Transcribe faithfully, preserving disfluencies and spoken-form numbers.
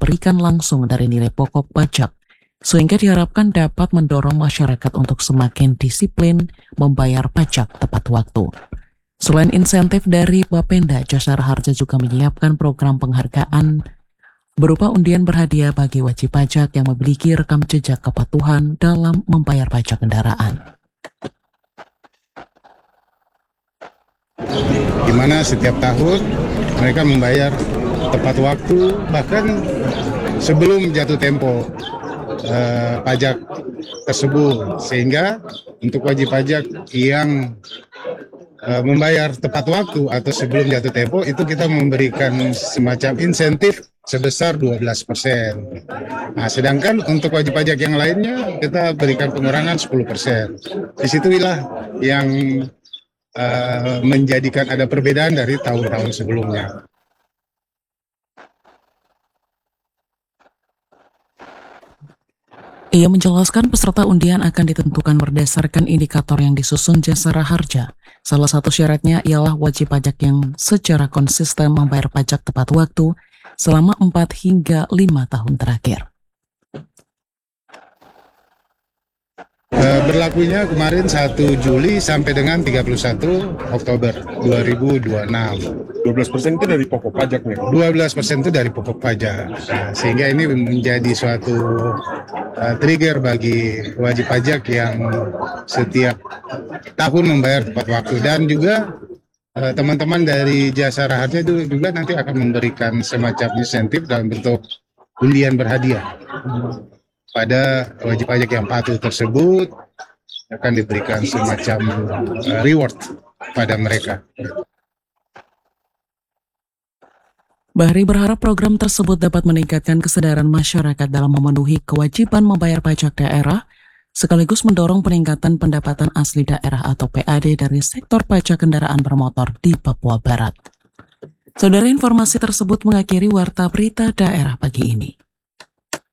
diberikan langsung dari nilai pokok pajak, sehingga diharapkan dapat mendorong masyarakat untuk semakin disiplin membayar pajak tepat waktu. Selain insentif dari Bapenda, Jasara Harja juga menyiapkan program penghargaan berupa undian berhadiah bagi wajib pajak yang memiliki rekam jejak kepatuhan dalam membayar pajak kendaraan. Di mana setiap tahun mereka membayar tepat waktu, bahkan sebelum jatuh tempo eh, pajak tersebut, sehingga untuk wajib pajak yang eh, membayar tepat waktu atau sebelum jatuh tempo itu kita memberikan semacam insentif sebesar dua belas persen. Nah, sedangkan untuk wajib pajak yang lainnya kita berikan pengurangan sepuluh persen. Disitulah yang uh, menjadikan ada perbedaan dari tahun-tahun sebelumnya. Ia menjelaskan peserta undian akan ditentukan berdasarkan indikator yang disusun Jasara Harja. Salah satu syaratnya ialah wajib pajak yang secara konsisten membayar pajak tepat waktu selama empat hingga lima tahun terakhir. Berlakunya kemarin satu Juli sampai dengan tiga puluh satu Oktober dua ribu dua puluh enam. dua belas persen itu dari pokok pajaknya? dua belas persen itu dari pokok pajak. Nah, sehingga ini menjadi suatu uh, trigger bagi wajib pajak yang setiap tahun membayar tepat waktu. Dan juga uh, teman-teman dari Jasara Harja itu juga nanti akan memberikan semacam insentif dalam bentuk undian berhadiah. Pada wajib pajak yang patuh tersebut akan diberikan semacam uh, reward pada mereka. Bahri berharap program tersebut dapat meningkatkan kesadaran masyarakat dalam memenuhi kewajiban membayar pajak daerah, sekaligus mendorong peningkatan pendapatan asli daerah atau P A D dari sektor pajak kendaraan bermotor di Papua Barat. Saudara, informasi tersebut mengakhiri Warta Berita Daerah pagi ini.